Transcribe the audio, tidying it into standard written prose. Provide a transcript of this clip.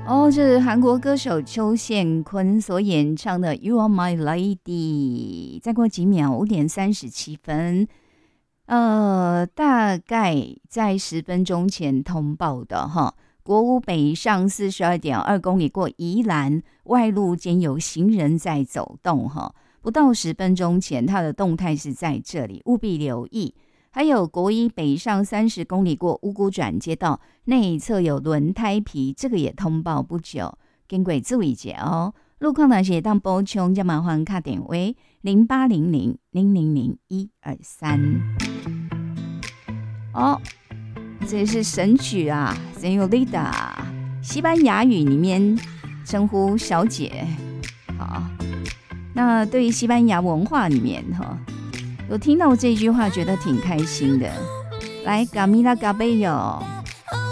哦，这是韩国歌手邱宪坤所演唱的《You Are My Lady》。再过几秒，5:37，大概在10分钟前通报的哈。国五北上42.2公里过宜兰，外路间有行人在走动哈。不到10分钟前，它的动态是在这里，务必留意。还有国一北上30公里过五股转接道内侧有轮胎皮，这个也通报不久，经过注意一下哦。路况那些当补充，就麻烦打电话0800000123。哦，这是神曲啊 ，Señorita， 西班牙语里面称呼小姐。好，那对于西班牙文化里面哈。有听到这句话，觉得挺开心的。来 ，Camila Cabello。